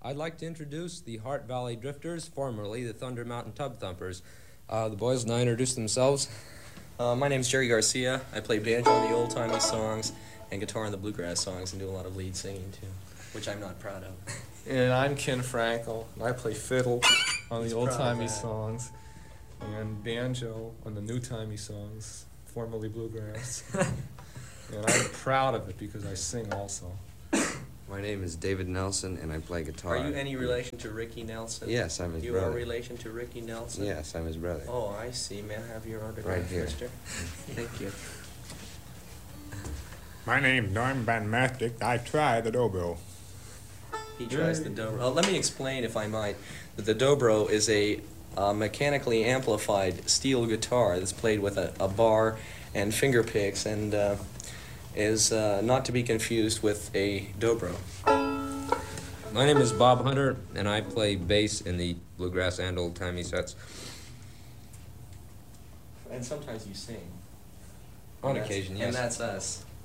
I'd like to introduce the Heart Valley Drifters, formerly the Thunder Mountain Tub Thumpers. The boys and I introduce themselves. My name's Jerry Garcia. I play banjo on the old-timey songs and guitar on the bluegrass songs and do a lot of lead singing too, which I'm not proud of. And I'm Ken Frankel, and I play fiddle on He's the proud of old-timey that. songs and banjo on the new-timey songs, formerly bluegrass. And I'm proud of it because I sing also. My name is David Nelson, and I play guitar. Are you any relation to Ricky Nelson? Yes, I'm his you brother. You are relation to Ricky Nelson? Yes, I'm his brother. Oh, I see. May I have your autograph, Right here. mister? Thank you. My name's Norm Van Mastic. I try the dobro. He tries the dobro. Let me explain, if I might, that the dobro is a mechanically amplified steel guitar that's played with a bar and finger picks and is not to be confused with a dobro. My name is Bob Hunter, and I play bass in the bluegrass and old-timey sets. And sometimes you sing. On occasion, yes. And that's us.